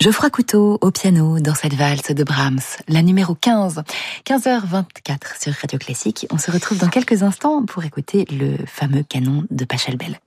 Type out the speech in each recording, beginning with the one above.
Geoffroy Couteau au piano dans cette valse de Brahms, la numéro 15. 15h24 sur Radio Classique. On se retrouve dans quelques instants pour écouter le fameux canon de Pachelbel.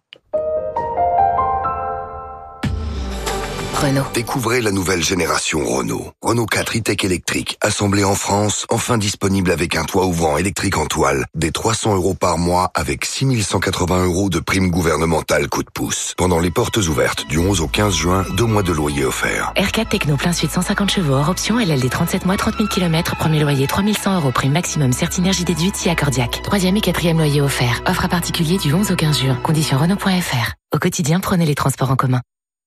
Renault. Découvrez la nouvelle génération Renault. Renault 4 e-tech électrique, assemblé en France, enfin disponible avec un toit ouvrant électrique en toile, des 300 € par mois avec 6 180 € de prime gouvernementale coup de pouce. Pendant les portes ouvertes du 11 au 15 juin, 2 mois de loyer offerts. R4 Techno plein suite 150 chevaux hors option, LLD 37 mois, 30 000 km, premier loyer 3100 €, prime maximum, Certinergie déduite si accordiaque. 3e et 4e loyer offert. Offre à particulier du 11 au 15 juin. Conditions Renault.fr. Au quotidien, prenez les transports en commun.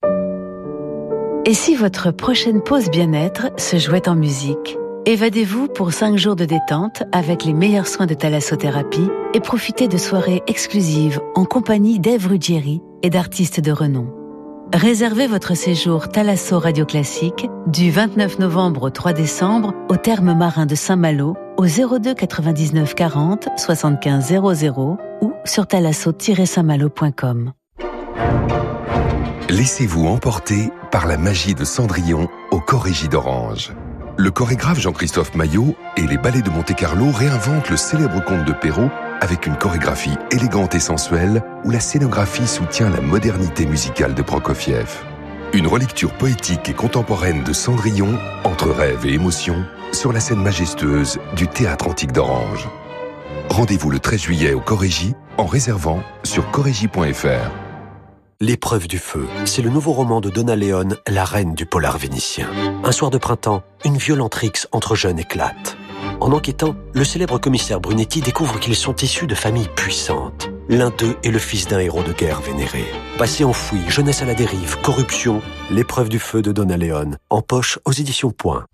Et si votre prochaine pause bien-être se jouait en musique? Évadez-vous pour 5 jours de détente avec les meilleurs soins de thalassothérapie et profitez de soirées exclusives en compagnie d'Ève Ruggieri et d'artistes de renom. Réservez votre séjour Thalasso Radio Classique du 29 novembre au 3 décembre au terme marin de Saint-Malo au 02 99 40 75 00 ou sur thalasso-saintmalo.com. Laissez-vous emporter par la magie de Cendrillon au Chorégie d'Orange. Le chorégraphe Jean-Christophe Maillot et les ballets de Monte-Carlo réinventent le célèbre conte de Perrault avec une chorégraphie élégante et sensuelle où la scénographie soutient la modernité musicale de Prokofiev. Une relecture poétique et contemporaine de Cendrillon entre rêve et émotion sur la scène majestueuse du Théâtre Antique d'Orange. Rendez-vous le 13 juillet au Chorégie en réservant sur chorégie.fr. L'épreuve du feu, c'est le nouveau roman de Donna Leone, la reine du polar vénitien. Un soir de printemps, une violente rixe entre jeunes éclate. En enquêtant, le célèbre commissaire Brunetti découvre qu'ils sont issus de familles puissantes. L'un d'eux est le fils d'un héros de guerre vénéré. Passé enfoui, jeunesse à la dérive, corruption, l'épreuve du feu de Donna Leone, en poche aux éditions Point.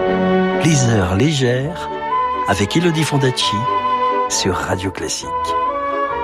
Les heures légères, avec Elodie Fondacci, sur Radio Classique.